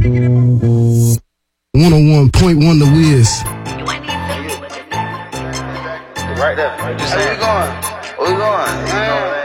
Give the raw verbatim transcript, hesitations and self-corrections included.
one oh one point one The Wiz. Right there. Just hey, where we going? Where we going?